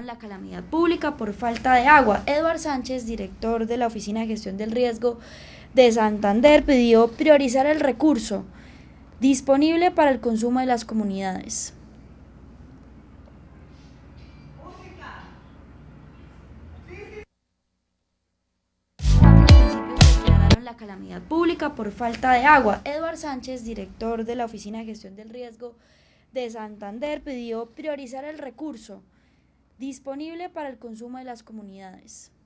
la calamidad pública por falta de agua. Eduard Sánchez, director de la Oficina de Gestión del Riesgo de Santander, pidió priorizar el recurso disponible para el consumo de las comunidades. La calamidad pública por falta de agua. Eduard Sánchez, director de la Oficina de Gestión del Riesgo de Santander, pidió priorizar el recurso disponible para el consumo de las comunidades.